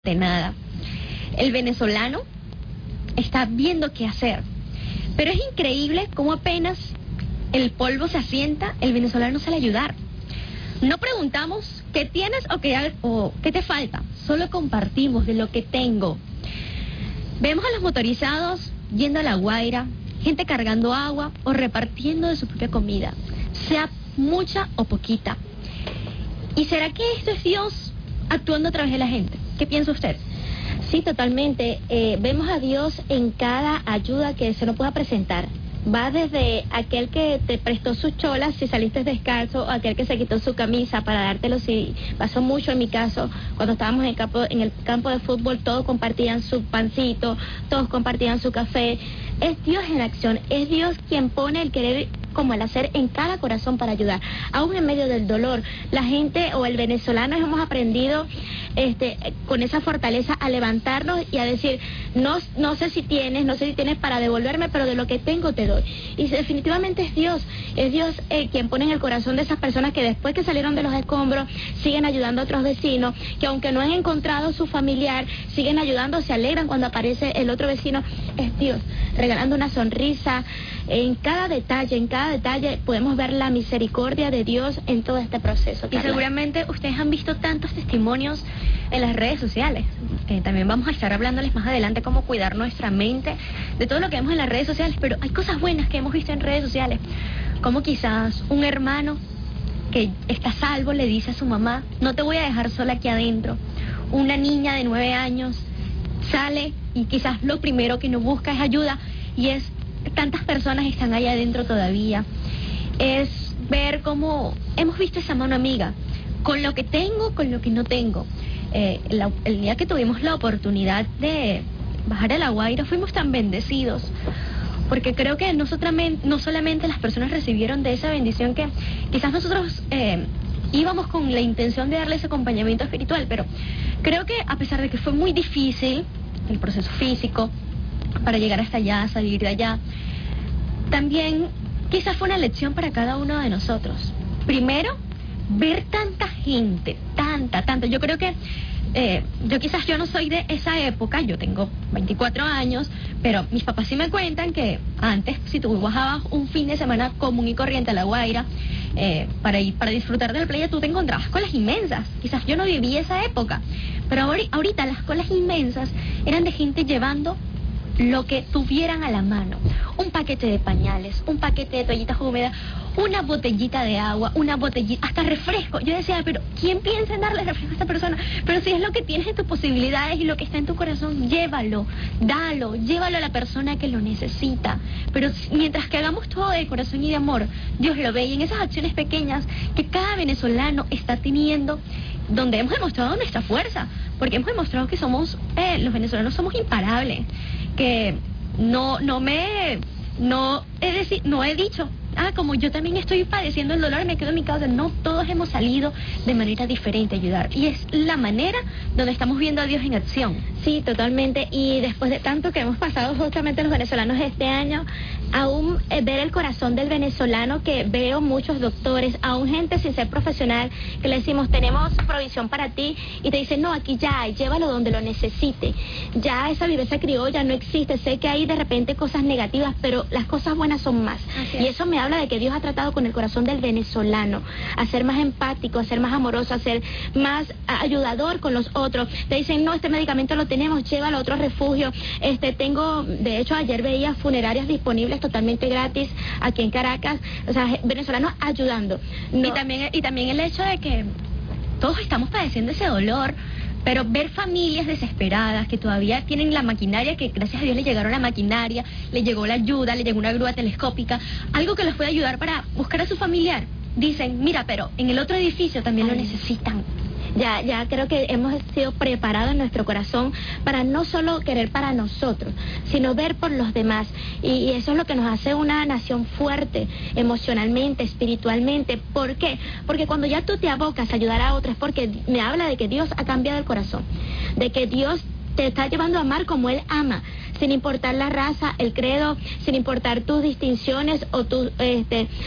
de nada. El venezolano está viendo qué hacer. Pero es increíble cómo apenas el polvo se asienta, el venezolano sale a ayudar. No preguntamos qué tienes o qué te falta, solo compartimos de lo que tengo. Vemos a los motorizados yendo a La Guaira, gente cargando agua o repartiendo de su propia comida, sea mucha o poquita. ¿Y será que esto es Dios actuando a través de la gente? ¿Qué piensa usted? Sí, totalmente. Vemos a Dios en cada ayuda que se nos pueda presentar. Va desde aquel que te prestó sus cholas si saliste descalzo, o aquel que se quitó su camisa para dártelo si pasó mucho. En mi caso, cuando estábamos en el campo de fútbol, todos compartían su pancito, todos compartían su café. Es Dios en acción, es Dios quien pone el querer como el hacer en cada corazón para ayudar. Aún en medio del dolor, la gente o el venezolano hemos aprendido con esa fortaleza a levantarnos y a decir, no sé si tienes para devolverme, pero de lo que tengo te doy. Y definitivamente es Dios quien pone en el corazón de esas personas que después que salieron de los escombros siguen ayudando a otros vecinos, que aunque no han encontrado su familiar, siguen ayudando, se alegran cuando aparece el otro vecino. Es Dios regalando una sonrisa. En cada detalle podemos ver la misericordia de Dios en todo este proceso. Y seguramente ustedes han visto tantos testimonios en las redes sociales. También vamos a estar hablándoles más adelante cómo cuidar nuestra mente de todo lo que vemos en las redes sociales, pero hay cosas buenas que hemos visto en redes sociales, como quizás un hermano que está a salvo le dice a su mamá, no te voy a dejar sola aquí adentro. Una niña de 9 años sale y quizás lo primero que nos busca es ayuda, y es tantas personas están allá adentro todavía. Es ver cómo hemos visto esa mano amiga, con lo que tengo, con lo que no tengo. El día que tuvimos la oportunidad de bajar a La Guaira fuimos tan bendecidos, porque creo que no solamente las personas recibieron de esa bendición, que quizás nosotros íbamos con la intención de darles acompañamiento espiritual, pero creo que a pesar de que fue muy difícil el proceso físico para llegar hasta allá, salir de allá, también quizás fue una lección para cada uno de nosotros. Primero, ver tanta gente, tanta. Yo creo que yo no soy de esa época, yo tengo 24 años, pero mis papás sí me cuentan que antes, si tú bajabas un fin de semana común y corriente a La Guaira, para disfrutar de la playa, tú te encontrabas colas inmensas. Quizás yo no viví esa época, pero ahorita las colas inmensas eran de gente llevando lo que tuvieran a la mano, un paquete de pañales, un paquete de toallitas húmedas, una botellita de agua, una botellita, hasta refresco. Yo decía, pero ¿quién piensa en darle refresco a esta persona? Pero si es lo que tienes en tus posibilidades y lo que está en tu corazón, llévalo, llévalo a la persona que lo necesita. Pero mientras que hagamos todo de corazón y de amor, Dios lo ve, y en esas acciones pequeñas que cada venezolano está teniendo, donde hemos demostrado nuestra fuerza, porque hemos demostrado que los venezolanos somos imparables, que no he dicho, como yo también estoy padeciendo el dolor, me quedo en mi casa. No, todos hemos salido de manera diferente a ayudar, y es la manera donde estamos viendo a Dios en acción. Sí, totalmente. Y después de tanto que hemos pasado justamente los venezolanos este año, aún ver el corazón del venezolano, que veo muchos doctores, aún gente sin ser profesional, que le decimos, tenemos provisión para ti, y te dicen, no, aquí ya hay, llévalo donde lo necesite. Ya esa viveza criolla no existe. Sé que hay de repente cosas negativas, pero las cosas buenas son más. Y eso me habla de que Dios ha tratado con el corazón del venezolano, a ser más empático, a ser más amoroso, a ser más ayudador con los otros. Te dicen, no, este medicamento lo tenemos, llévalo a otro refugio. De hecho, ayer veía funerarias disponibles totalmente gratis aquí en Caracas. O sea, venezolanos ayudando. No. Y también el hecho de que todos estamos padeciendo ese dolor, pero ver familias desesperadas que todavía tienen la maquinaria, que gracias a Dios le llegaron la maquinaria, le llegó la ayuda, le llegó una grúa telescópica, algo que los puede ayudar para buscar a su familiar. Dicen, mira, pero en el otro edificio también lo necesitan. Ya creo que hemos sido preparados en nuestro corazón para no solo querer para nosotros, sino ver por los demás. Y eso es lo que nos hace una nación fuerte, emocionalmente, espiritualmente. ¿Por qué? Porque cuando ya tú te abocas a ayudar a otros, porque me habla de que Dios ha cambiado el corazón, de que Dios te está llevando a amar como Él ama, sin importar la raza, el credo, sin importar tus distinciones o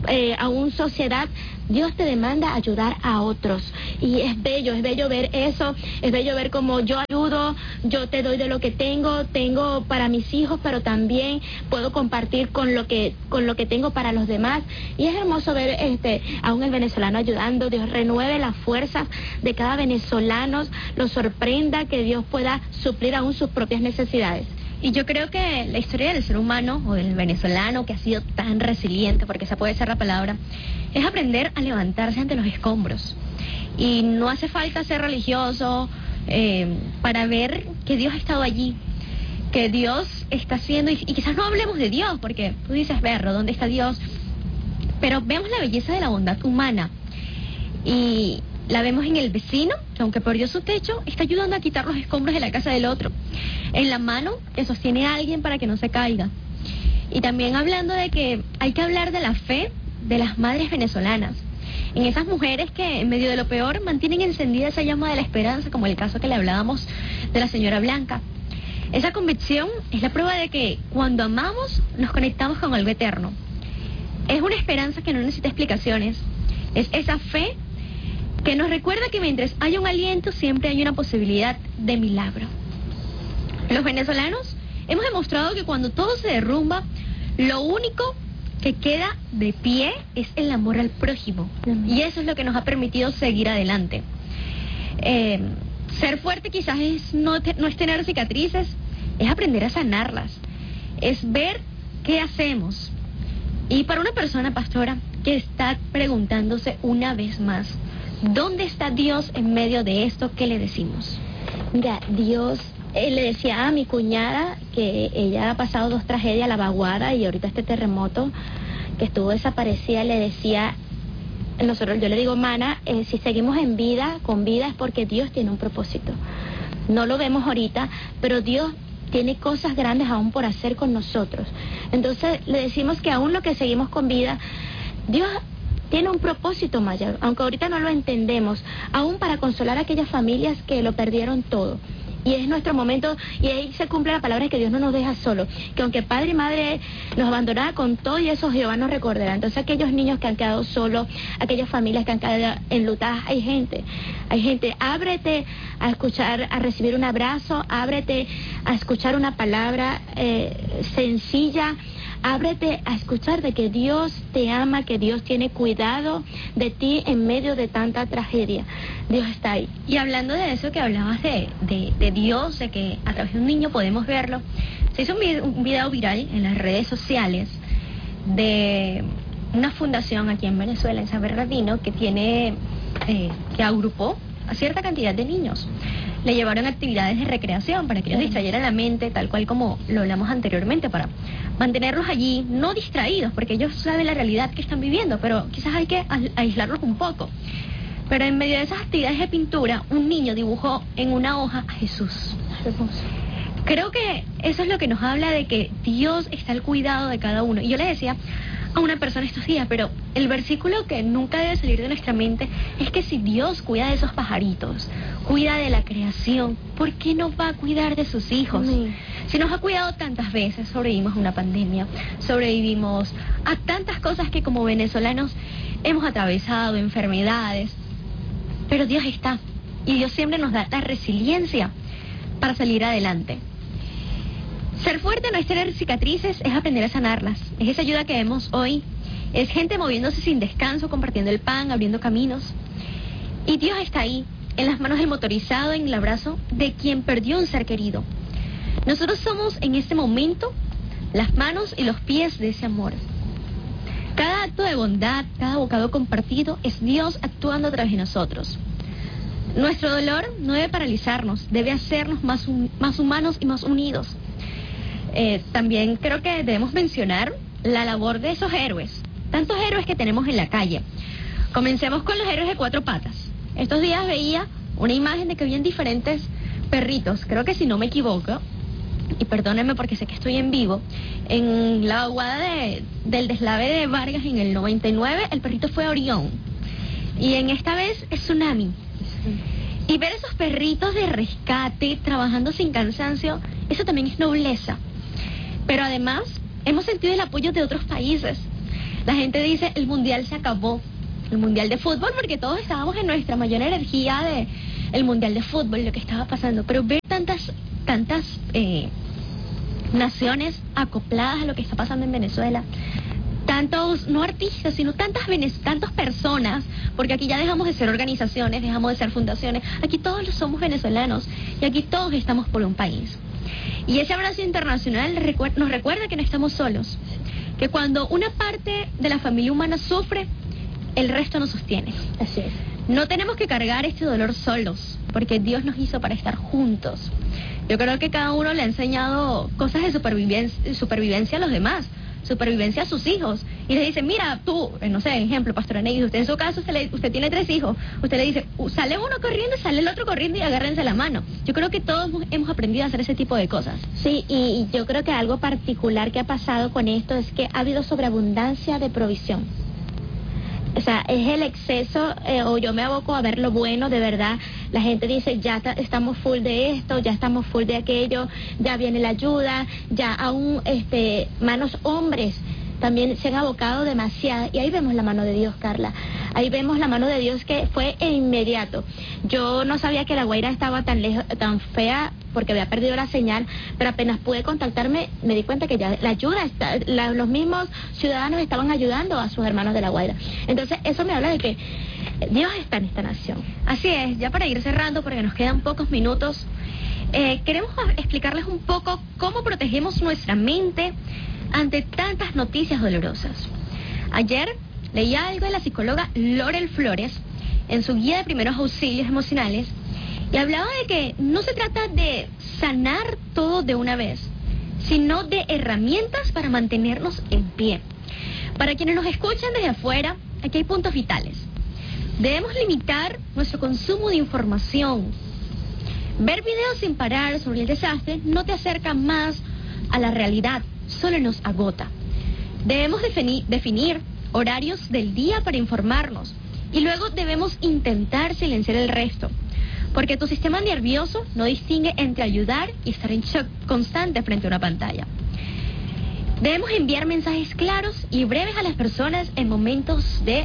aún sociedad, Dios te demanda ayudar a otros. Y es bello ver eso, es bello ver cómo yo ayudo, yo te doy de lo que tengo para mis hijos, pero también puedo compartir con lo que tengo para los demás. Y es hermoso ver aún el venezolano ayudando. Dios renueve las fuerzas de cada venezolano, lo sorprenda que Dios pueda suplir aún sus propias necesidades. Y yo creo que la historia del ser humano o del venezolano que ha sido tan resiliente, porque esa puede ser la palabra, es aprender a levantarse ante los escombros. Y no hace falta ser religioso para ver que Dios ha estado allí, que Dios está haciendo, y quizás no hablemos de Dios, porque tú dices, Berro, ¿dónde está Dios? Pero vemos la belleza de la bondad humana. Y la vemos en el vecino, que aunque perdió su techo, está ayudando a quitar los escombros de la casa del otro. En la mano que sostiene a alguien para que no se caiga. Y también hablando de que hay que hablar de la fe de las madres venezolanas. En esas mujeres que en medio de lo peor mantienen encendida esa llama de la esperanza, como el caso que le hablábamos de la señora Blanca. Esa convicción es la prueba de que cuando amamos nos conectamos con algo eterno. Es una esperanza que no necesita explicaciones. Es esa fe que nos recuerda que mientras haya un aliento siempre hay una posibilidad de milagro. Los venezolanos hemos demostrado que cuando todo se derrumba, lo único que queda de pie es el amor al prójimo. Y eso es lo que nos ha permitido seguir adelante. Ser fuerte quizás no es tener cicatrices, es aprender a sanarlas, es ver qué hacemos. Y para una persona, pastora, que está preguntándose una vez más, ¿dónde está Dios en medio de esto? ¿Qué le decimos? Mira, Dios, le decía a mi cuñada que ella ha pasado 2 tragedias, la vaguada y ahorita este terremoto, que estuvo desaparecida. Le decía, yo le digo, mana, si seguimos en vida, con vida, es porque Dios tiene un propósito. No lo vemos ahorita, pero Dios tiene cosas grandes aún por hacer con nosotros. Entonces le decimos que aún lo que seguimos con vida, Dios tiene un propósito mayor, aunque ahorita no lo entendemos, aún para consolar a aquellas familias que lo perdieron todo. Y es nuestro momento, y ahí se cumple la palabra de que Dios no nos deja solo, que aunque padre y madre nos abandonaran, con todo y eso Jehová nos recordará. Entonces aquellos niños que han quedado solos, aquellas familias que han quedado enlutadas, hay gente, ábrete a escuchar, a recibir un abrazo, ábrete a escuchar una palabra sencilla, ábrete a escuchar de que Dios te ama, que Dios tiene cuidado de ti en medio de tanta tragedia. Dios está ahí. Y hablando de eso que hablabas de Dios, de que a través de un niño podemos verlo, se hizo un video viral en las redes sociales de una fundación aquí en Venezuela, en San Bernardino, que que agrupó a cierta cantidad de niños. Le llevaron actividades de recreación para que ellos distrayeran la mente, tal cual como lo hablamos anteriormente, para mantenerlos allí, no distraídos, porque ellos saben la realidad que están viviendo, pero quizás hay que aislarlos un poco. Pero en medio de esas actividades de pintura, un niño dibujó en una hoja a Jesús. Creo que eso es lo que nos habla de que Dios está al cuidado de cada uno. Y yo le decía a una persona estos días, pero el versículo que nunca debe salir de nuestra mente es que si Dios cuida de esos pajaritos, cuida de la creación, ¿por qué no va a cuidar de sus hijos? Amén. Si nos ha cuidado tantas veces, sobrevivimos a una pandemia, sobrevivimos a tantas cosas que como venezolanos hemos atravesado, enfermedades, pero Dios está, y Dios siempre nos da la resiliencia para salir adelante. Ser fuerte no es tener cicatrices, es aprender a sanarlas. Es esa ayuda que vemos hoy. Es gente moviéndose sin descanso, compartiendo el pan, abriendo caminos. Y Dios está ahí, en las manos del motorizado, en el abrazo de quien perdió un ser querido. Nosotros somos en este momento las manos y los pies de ese amor. Cada acto de bondad, cada bocado compartido es Dios actuando a través de nosotros. Nuestro dolor no debe paralizarnos, debe hacernos más humanos y más unidos. También creo que debemos mencionar la labor de esos héroes, tantos héroes que tenemos en la calle. Comencemos con los héroes de 4 patas. Estos días veía una imagen de que habían diferentes perritos, creo que si no me equivoco, y perdónenme porque sé que estoy en vivo, en la vaguada del deslave de Vargas en el 99, el perrito fue Orión, y en esta vez es Tsunami. Y ver esos perritos de rescate trabajando sin cansancio, eso también es nobleza. Pero además hemos sentido el apoyo de otros países. La gente dice, el mundial se acabó, el mundial de fútbol, porque todos estábamos en nuestra mayor energía de el mundial de fútbol, lo que estaba pasando. Pero ver tantas naciones acopladas a lo que está pasando en Venezuela, tantos, no artistas, sino tantas personas, porque aquí ya dejamos de ser organizaciones, dejamos de ser fundaciones, aquí todos somos venezolanos y aquí todos estamos por un país. Y ese abrazo internacional nos recuerda que no estamos solos, que cuando una parte de la familia humana sufre, el resto nos sostiene. Así es. No tenemos que cargar este dolor solos, porque Dios nos hizo para estar juntos. Yo creo que cada uno le ha enseñado cosas de supervivencia a los demás, supervivencia a sus hijos, y le dice, mira, tú, no sé, ejemplo, Pastora Ney, usted en su caso, usted tiene 3 hijos, usted le dice, sale uno corriendo, sale el otro corriendo y agárrense la mano. Yo creo que todos hemos aprendido a hacer ese tipo de cosas. Sí, y yo creo que algo particular que ha pasado con esto es que ha habido sobreabundancia de provisión. O sea, es el exceso, o yo me aboco a ver lo bueno, de verdad. La gente dice, ya estamos full de esto, ya estamos full de aquello, ya viene la ayuda, ya aún manos hombres también se han abocado demasiado. Y ahí vemos la mano de Dios, Carla. Ahí vemos la mano de Dios que fue inmediato. Yo no sabía que La Guaira estaba tan lejos, tan fea, porque había perdido la señal, pero apenas pude contactarme, me di cuenta que ya la ayuda, los mismos ciudadanos estaban ayudando a sus hermanos de La Guaira. Entonces, eso me habla de que Dios está en esta nación. Así es, ya para ir cerrando, porque nos quedan pocos minutos, queremos explicarles un poco cómo protegemos nuestra mente ante tantas noticias dolorosas. Ayer leí algo de la psicóloga Lorel Flores en su guía de primeros auxilios emocionales y hablaba de que no se trata de sanar todo de una vez, sino de herramientas para mantenernos en pie. Para quienes nos escuchan desde afuera, aquí hay puntos vitales. Debemos limitar nuestro consumo de información. Ver videos sin parar sobre el desastre no te acerca más a la realidad, solo nos agota. Debemos definir horarios del día para informarnos y luego debemos intentar silenciar el resto, porque tu sistema nervioso no distingue entre ayudar y estar en shock constante frente a una pantalla. Debemos enviar mensajes claros y breves a las personas en momentos de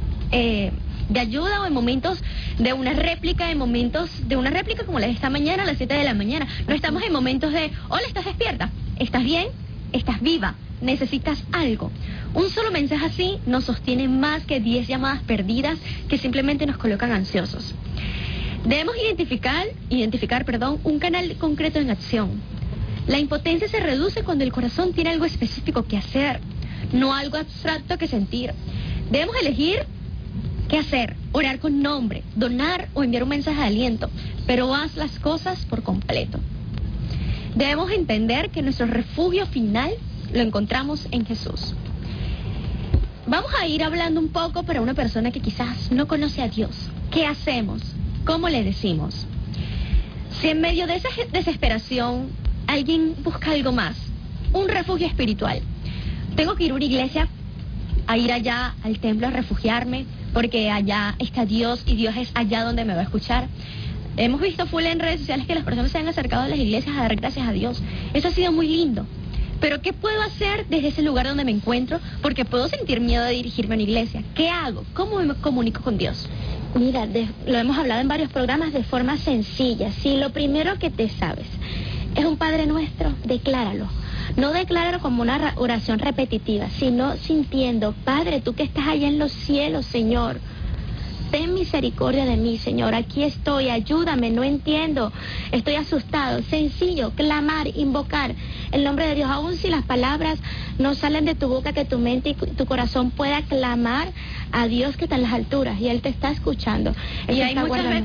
ayuda o en momentos de una réplica, como la de esta mañana a las 7 de la mañana. No estamos en momentos de, hola, ¿estás despierta? ¿Estás bien? ¿Estás viva? ¿Necesitas algo? Un solo mensaje así nos sostiene más que 10 llamadas perdidas que simplemente nos colocan ansiosos. Debemos identificar, un canal concreto en acción. La impotencia se reduce cuando el corazón tiene algo específico que hacer, no algo abstracto que sentir. Debemos elegir qué hacer, orar con nombre, donar o enviar un mensaje de aliento, pero haz las cosas por completo. Debemos entender que nuestro refugio final lo encontramos en Jesús. Vamos a ir hablando un poco para una persona que quizás no conoce a Dios. ¿Qué hacemos? ¿Cómo le decimos? Si en medio de esa desesperación alguien busca algo más, un refugio espiritual, tengo que ir a una iglesia, a ir allá al templo a refugiarme, porque allá está Dios y Dios es allá donde me va a escuchar. Hemos visto full en redes sociales que las personas se han acercado a las iglesias a dar gracias a Dios. Eso ha sido muy lindo. Pero ¿qué puedo hacer desde ese lugar donde me encuentro? Porque puedo sentir miedo de dirigirme a una iglesia. ¿Qué hago? ¿Cómo me comunico con Dios? Mira, lo hemos hablado en varios programas de forma sencilla. Si lo primero que te sabes es un Padre Nuestro, decláralo. No decláralo como una oración repetitiva, sino sintiendo, Padre, tú que estás allá en los cielos, Señor, ten misericordia de mí, Señor, aquí estoy, ayúdame, no entiendo, estoy asustado. Sencillo, clamar, invocar el nombre de Dios, aun si las palabras no salen de tu boca, que tu mente y tu corazón pueda clamar a Dios que está en las alturas y Él te está escuchando. Y hay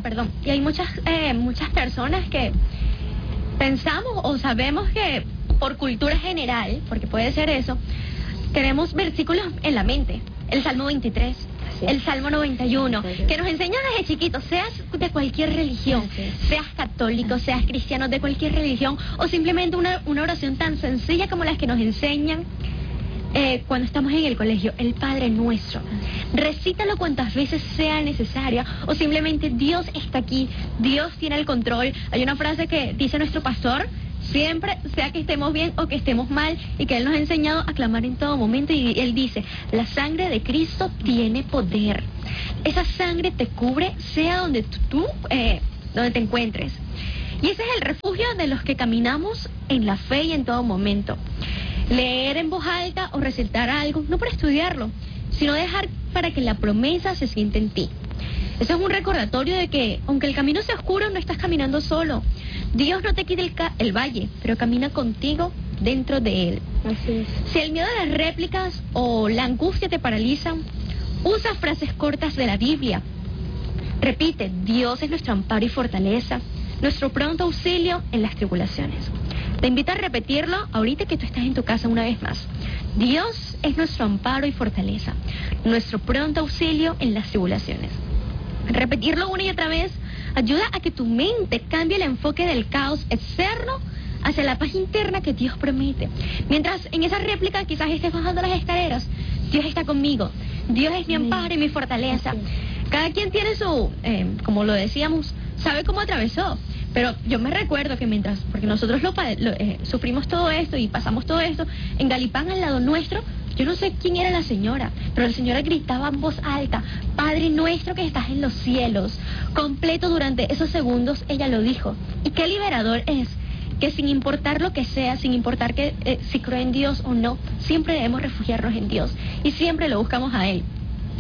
muchas personas que pensamos o sabemos que por cultura general, porque puede ser eso, tenemos versículos en la mente, el Salmo 23, el Salmo 91, que nos enseñan desde chiquitos, seas de cualquier religión, seas católico, seas cristiano, de cualquier religión, o simplemente una oración tan sencilla como las que nos enseñan cuando estamos en el colegio, el Padre Nuestro. Recítalo cuantas veces sea necesaria, o simplemente Dios está aquí, Dios tiene el control. Hay una frase que dice nuestro pastor, siempre, sea que estemos bien o que estemos mal, y que Él nos ha enseñado a clamar en todo momento. Y Él dice, la sangre de Cristo tiene poder. Esa sangre te cubre, sea donde donde te encuentres. Y ese es el refugio de los que caminamos en la fe y en todo momento. Leer en voz alta o recitar algo, no para estudiarlo, sino dejar para que la promesa se siente en ti. Eso es un recordatorio de que, aunque el camino sea oscuro, no estás caminando solo. Dios no te quita el valle, pero camina contigo dentro de él. Así es. Si el miedo a las réplicas o la angustia te paralizan, usa frases cortas de la Biblia. Repite, Dios es nuestro amparo y fortaleza, nuestro pronto auxilio en las tribulaciones. Te invito a repetirlo ahorita que tú estás en tu casa una vez más. Dios es nuestro amparo y fortaleza, nuestro pronto auxilio en las tribulaciones. Repetirlo una y otra vez ayuda a que tu mente cambie el enfoque del caos externo hacia la paz interna que Dios promete. Mientras en esa réplica quizás estés bajando las escaleras, Dios está conmigo. Dios es mi amparo y mi fortaleza. Cada quien tiene su, como lo decíamos, sabe cómo atravesó. Pero yo me recuerdo que porque nosotros sufrimos todo esto y pasamos todo esto, en Galipán al lado nuestro, yo no sé quién era la señora, pero la señora gritaba en voz alta, Padre nuestro que estás en los cielos. Completo durante esos segundos ella lo dijo. Y qué liberador es que sin importar lo que sea, sin importar si creo en Dios o no, siempre debemos refugiarnos en Dios y siempre lo buscamos a Él.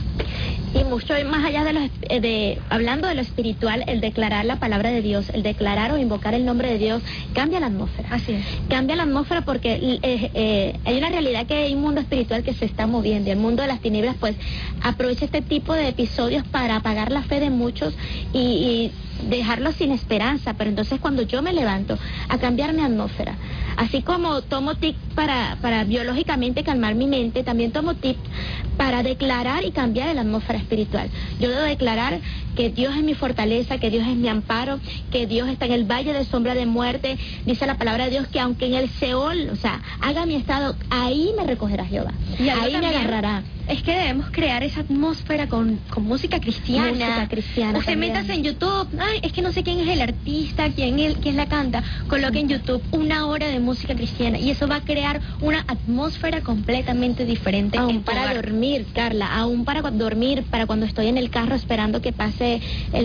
Y mucho más allá hablando de lo espiritual, el declarar la palabra de Dios, el declarar o invocar el nombre de Dios, cambia la atmósfera. Así es. Cambia la atmósfera porque hay una realidad que hay un mundo espiritual que se está moviendo. Y el mundo de las tinieblas pues aprovecha este tipo de episodios para apagar la fe de muchos y dejarlos sin esperanza. Pero entonces cuando yo me levanto a cambiar mi atmósfera, así como tomo tips para biológicamente calmar mi mente, también tomo tips para declarar y cambiar la atmósfera espiritual. Yo debo declarar que Dios es mi fortaleza, que Dios es mi amparo, que Dios está en el valle de sombra de muerte. Dice la palabra de Dios que aunque en el Seol, haga mi estado, ahí me recogerá Jehová, y ahí me agarrará. Es que debemos crear esa atmósfera con música cristiana. Música cristiana. Usted métase en YouTube, es que no sé quién es el artista, quién la canta. Coloque en YouTube 1 hora de música cristiana y eso va a crear una atmósfera completamente diferente. Aún para dormir, Carla, aún para dormir, para cuando estoy en el carro esperando que pase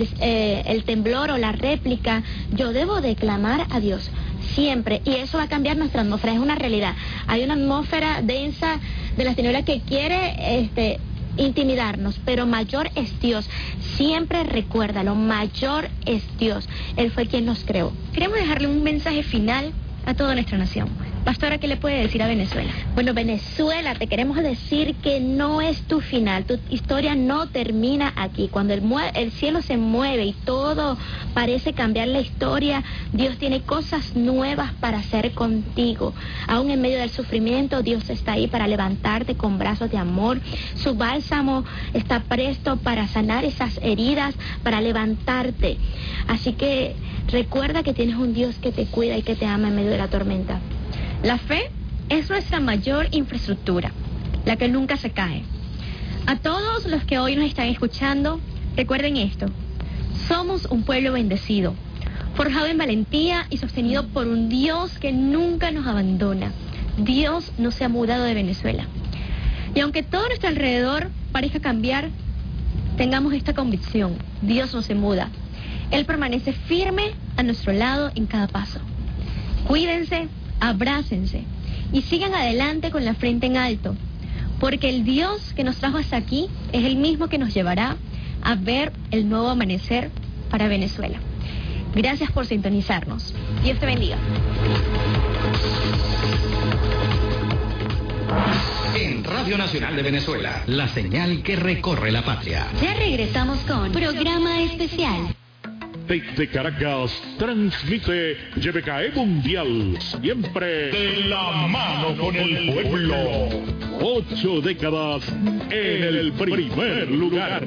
el temblor o la réplica, yo debo declamar a Dios siempre, y eso va a cambiar nuestra atmósfera. Es una realidad. Hay una atmósfera densa de las tinieblas que quiere intimidarnos, pero mayor es Dios. Siempre recuérdalo, mayor es Dios. Él fue quien nos creó. Queremos dejarle un mensaje final a toda nuestra nación. Pastora, ¿qué le puede decir a Venezuela? Bueno, Venezuela, te queremos decir que no es tu final, tu historia no termina aquí. Cuando el cielo se mueve y todo parece cambiar la historia, Dios tiene cosas nuevas para hacer contigo. Aún en medio del sufrimiento, Dios está ahí para levantarte con brazos de amor. Su bálsamo está presto para sanar esas heridas, para levantarte. Así que recuerda que tienes un Dios que te cuida y que te ama en medio de la tormenta. La fe es nuestra mayor infraestructura, la que nunca se cae. A todos los que hoy nos están escuchando, recuerden esto: somos un pueblo bendecido, forjado en valentía y sostenido por un Dios que nunca nos abandona. Dios no se ha mudado de Venezuela. Y aunque todo nuestro alrededor parezca cambiar, tengamos esta convicción: Dios no se muda. Él permanece firme a nuestro lado en cada paso. Cuídense, abrácense y sigan adelante con la frente en alto, porque el Dios que nos trajo hasta aquí es el mismo que nos llevará a ver el nuevo amanecer para Venezuela. Gracias por sintonizarnos. Dios te bendiga. En Radio Nacional de Venezuela, la señal que recorre la patria. Ya regresamos con Programa Especial. Desde Caracas, transmite YBKE Mundial, siempre de la mano con el pueblo. 8 décadas en el primer lugar.